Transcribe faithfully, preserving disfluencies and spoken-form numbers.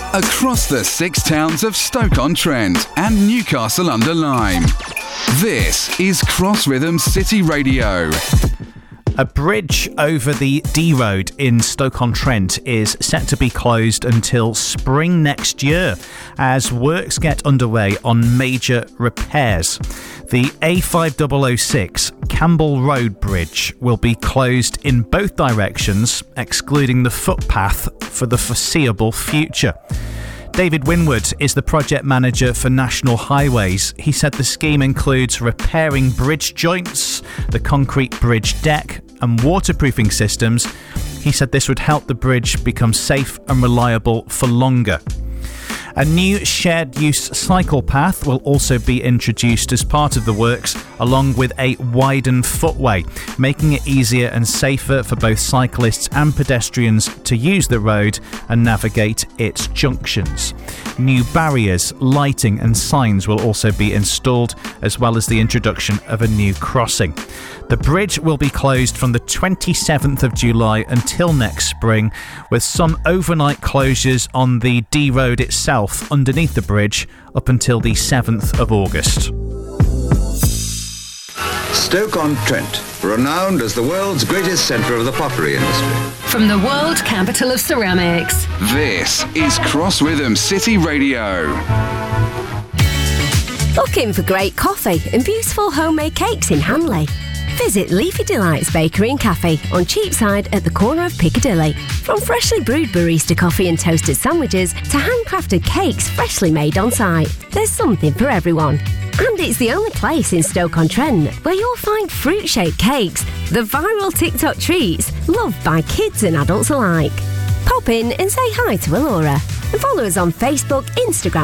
across the six towns of Stoke-on-Trent and Newcastle-under-Lyme. This is Cross Rhythm City Radio. A bridge over the D Road in Stoke-on-Trent is set to be closed until spring next year as works get underway on major repairs. The A five double oh six Campbell Road Bridge will be closed in both directions, excluding the footpath for the foreseeable future. David Winwood is the project manager for National Highways. He said the scheme includes repairing bridge joints, the concrete bridge deck and waterproofing systems. He said this would help the bridge become safe and reliable for longer. A new shared-use cycle path will also be introduced as part of the works, along with a widened footway, making it easier and safer for both cyclists and pedestrians to use the road and navigate its junctions. New barriers, lighting and signs will also be installed, as well as the introduction of a new crossing. The bridge will be closed from the twenty-seventh of July until next spring, with some overnight closures on the D Road itself underneath the bridge up until the seventh of August. Stoke-on-Trent, renowned as the world's greatest centre of the pottery industry. From the world capital of ceramics. This is Cross Rhythm City Radio. Looking for great coffee and beautiful homemade cakes in Hanley? Visit Leafy Delights Bakery and Cafe on Cheapside at the corner of Piccadilly. From freshly brewed barista coffee and toasted sandwiches to handcrafted cakes freshly made on site, there's something for everyone. And it's the only place in Stoke-on-Trent where you'll find fruit-shaped cakes, the viral TikTok treats loved by kids and adults alike. Pop in and say hi to Alora and follow us on Facebook, Instagram